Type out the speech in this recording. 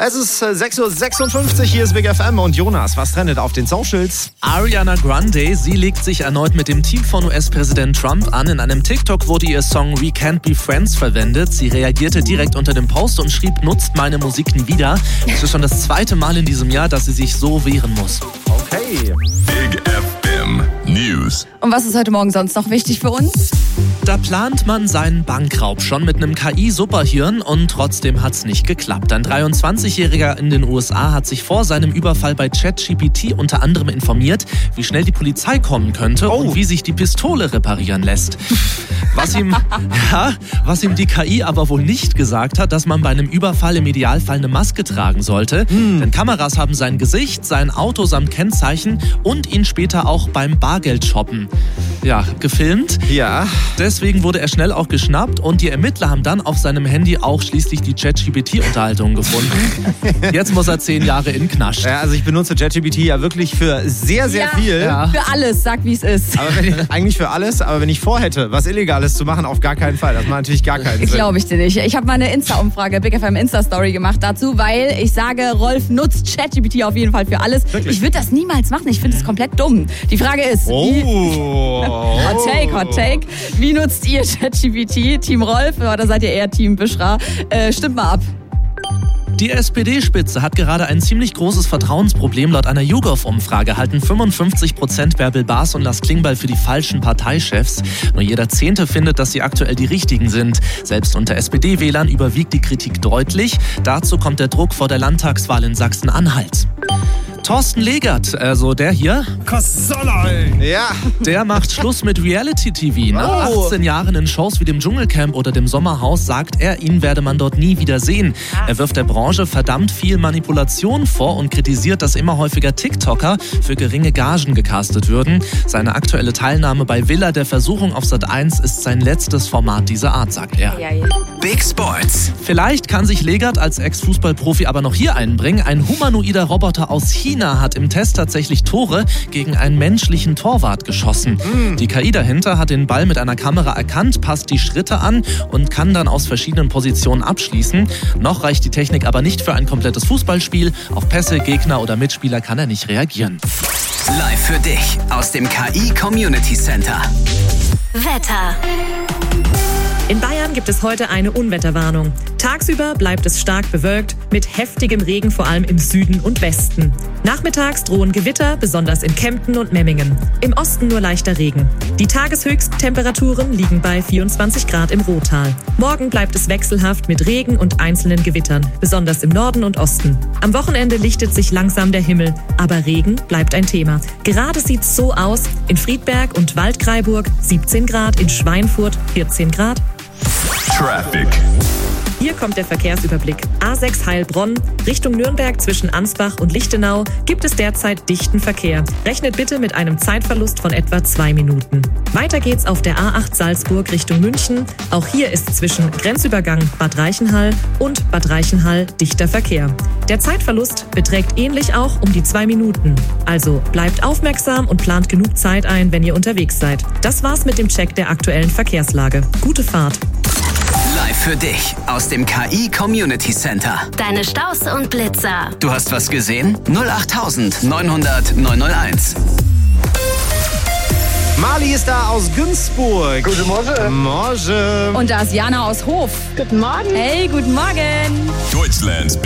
Es ist 6.56 Uhr, hier ist Big FM und Jonas, was trendet auf den Socials? Ariana Grande, sie legt sich erneut mit dem Team von US-Präsident Trump an. In einem TikTok wurde ihr Song We Can't Be Friends verwendet. Sie reagierte direkt unter dem Post und schrieb, nutzt meine Musik nie wieder. Es ist schon das zweite Mal in diesem Jahr, dass sie sich so wehren muss. Okay. Big FM News. Und was ist heute Morgen sonst noch wichtig für uns? Da plant man seinen Bankraub schon mit einem KI-Superhirn und trotzdem hat's nicht geklappt. Ein 23-Jähriger in den USA hat sich vor seinem Überfall bei ChatGPT unter anderem informiert, wie schnell die Polizei kommen könnte und wie sich die Pistole reparieren lässt. Was ihm die KI aber wohl nicht gesagt hat, dass man bei einem Überfall im Idealfall eine Maske tragen sollte. Denn Kameras haben sein Gesicht, sein Auto samt Kennzeichen und ihn später auch beim Bargeldshoppen gefilmt. Ja. Deswegen wurde er schnell auch geschnappt und die Ermittler haben dann auf seinem Handy auch schließlich die ChatGPT-Unterhaltung gefunden. Jetzt muss er 10 Jahre in Knast. Ja, also ich benutze ChatGPT ja wirklich für sehr, sehr viel. Ja. Für alles, sag wie es ist. Aber eigentlich für alles, aber wenn ich vorhätte, was Illegales zu machen, auf gar keinen Fall. Das macht natürlich gar keinen Sinn. Glaube ich dir nicht. Ich habe mal eine Insta-Umfrage, Big FM Insta-Story gemacht dazu, weil ich sage, Rolf nutzt ChatGPT auf jeden Fall für alles. Wirklich? Ich würde das niemals machen. Ich finde es komplett dumm. Die Frage ist, Hot Take. Wie nutzt ihr ChatGPT? Team Rolf oder seid ihr eher Team Bishra? Stimmt mal ab. Die SPD-Spitze hat gerade ein ziemlich großes Vertrauensproblem. Laut einer YouGov-Umfrage halten 55% Bärbel Baas und Lars Klingbeil für die falschen Parteichefs. Nur jeder Zehnte findet, dass sie aktuell die richtigen sind. Selbst unter SPD-Wählern überwiegt die Kritik deutlich. Dazu kommt der Druck vor der Landtagswahl in Sachsen-Anhalt. Thorsten Legert, also der hier, Ja. der macht Schluss mit Reality-TV. Nach 18 Jahren in Shows wie dem Dschungelcamp oder dem Sommerhaus sagt er, ihn werde man dort nie wieder sehen. Er wirft der Branche verdammt viel Manipulation vor und kritisiert, dass immer häufiger TikToker für geringe Gagen gecastet würden. Seine aktuelle Teilnahme bei Villa der Versuchung auf Sat.1 ist sein letztes Format dieser Art, sagt er. Big Sports. Vielleicht kann sich Legert als Ex-Fußballprofi aber noch hier einbringen. Ein humanoider Roboter aus China hat im Test tatsächlich Tore gegen einen menschlichen Torwart geschossen. Die KI dahinter hat den Ball mit einer Kamera erkannt, passt die Schritte an und kann dann aus verschiedenen Positionen abschließen. Noch reicht die Technik aber nicht für ein komplettes Fußballspiel. Auf Pässe, Gegner oder Mitspieler kann er nicht reagieren. Live für dich aus dem KI Community Center. Wetter. In Bayern gibt es heute eine Unwetterwarnung. Tagsüber bleibt es stark bewölkt, mit heftigem Regen vor allem im Süden und Westen. Nachmittags drohen Gewitter, besonders in Kempten und Memmingen. Im Osten nur leichter Regen. Die Tageshöchsttemperaturen liegen bei 24 Grad im Ruhrtal. Morgen bleibt es wechselhaft mit Regen und einzelnen Gewittern, besonders im Norden und Osten. Am Wochenende lichtet sich langsam der Himmel, aber Regen bleibt ein Thema. Gerade sieht's so aus: in Friedberg und Waldkraiburg 17 Grad, in Schweinfurt 14 Grad. Traffic. Hier kommt der Verkehrsüberblick. A6 Heilbronn, Richtung Nürnberg zwischen Ansbach und Lichtenau gibt es derzeit dichten Verkehr. Rechnet bitte mit einem Zeitverlust von etwa 2 Minuten. Weiter geht's auf der A8 Salzburg Richtung München. Auch hier ist zwischen Grenzübergang Bad Reichenhall und Bad Reichenhall dichter Verkehr. Der Zeitverlust beträgt ähnlich auch um die 2 Minuten. Also bleibt aufmerksam und plant genug Zeit ein, wenn ihr unterwegs seid. Das war's mit dem Check der aktuellen Verkehrslage. Gute Fahrt. Live für dich aus dem KI Community Center. Deine Staus und Blitzer. Du hast was gesehen? 08000 900 901. Mali ist da aus Günzburg. Guten Morgen. Morgen. Und da ist Jana aus Hof. Guten Morgen. Hey, guten Morgen.